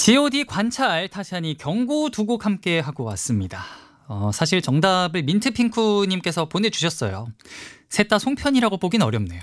G.O.D 관찰 타샤니 경고 두 곡 함께 하고 왔습니다. 사실 정답을 민트핑크님께서 보내주셨어요. 셋 다 송편이라고 보긴 어렵네요.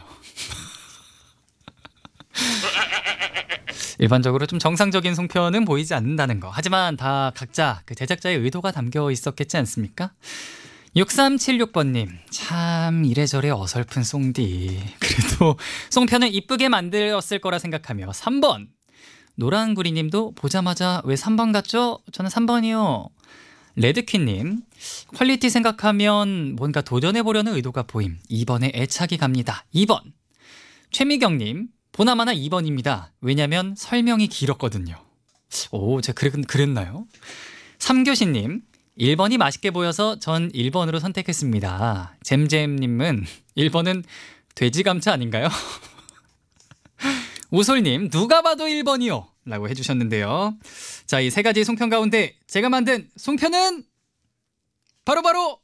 일반적으로 좀 정상적인 송편은 보이지 않는다는 거. 하지만 다 각자 그 제작자의 의도가 담겨 있었겠지 않습니까? 6376번님, 참 이래저래 어설픈 송디. 그래도 송편을 이쁘게 만들었을 거라 생각하며 3번. 노랑구리님도 보자마자 왜 3번 같죠? 저는 3번이요. 레드퀸님, 퀄리티 생각하면 뭔가 도전해보려는 의도가 보임. 2번에 애착이 갑니다. 2번. 최미경님, 보나마나 2번입니다. 왜냐면 설명이 길었거든요. 오, 제가 그랬나요? 삼교시님, 1번이 맛있게 보여서 전 1번으로 선택했습니다. 잼잼님은 1번은 돼지감차 아닌가요? 우솔님, 누가 봐도 1번이요 라고 해주셨는데요. 자, 이 세 가지 송편 가운데 제가 만든 송편은 바로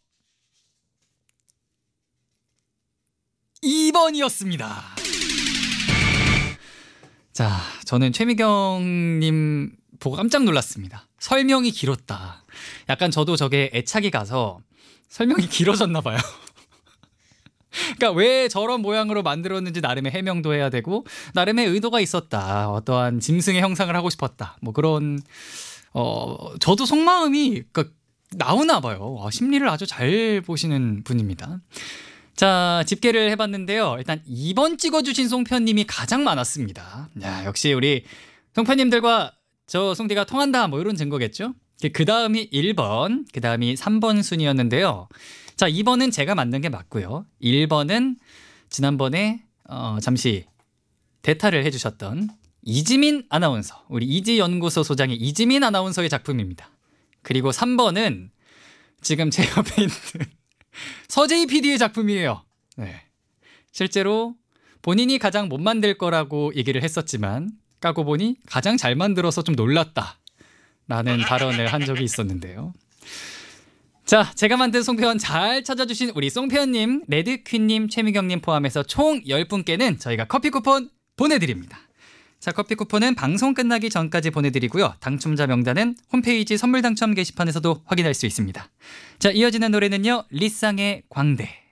2번이었습니다. 자, 저는 최미경님 보고 깜짝 놀랐습니다. 설명이 길었다. 약간 저도 저게 애착이 가서 설명이 길어졌나 봐요. 그러니까 왜 저런 모양으로 만들었는지 나름의 해명도 해야 되고 나름의 의도가 있었다. 어떠한 짐승의 형상을 하고 싶었다. 뭐 그런 저도 속마음이 그러니까 나오나 봐요. 심리를 아주 잘 보시는 분입니다. 자, 집계를 해봤는데요. 일단 2번 찍어주신 송편님이 가장 많았습니다. 야, 역시 우리 송편님들과 저 송디가 통한다 뭐 이런 증거겠죠. 그 다음이 1번, 그 다음이 3번 순이었는데요. 자, 2번은 제가 만든 게 맞고요. 1번은 지난번에 잠시 대타를 해주셨던 이지민 아나운서, 우리 이지연구소 소장의 이지민 아나운서의 작품입니다. 그리고 3번은 지금 제 옆에 있는 서재희 PD의 작품이에요. 네. 실제로 본인이 가장 못 만들 거라고 얘기를 했었지만 까고 보니 가장 잘 만들어서 좀 놀랐다 라는 발언을 한 적이 있었는데요. 자, 제가 만든 송편 잘 찾아주신 우리 송편님, 레드퀸님, 최미경님 포함해서 총 10분께는 저희가 커피 쿠폰 보내드립니다. 자, 커피 쿠폰은 방송 끝나기 전까지 보내드리고요. 당첨자 명단은 홈페이지 선물 당첨 게시판에서도 확인할 수 있습니다. 자, 이어지는 노래는요, 리쌍의 광대.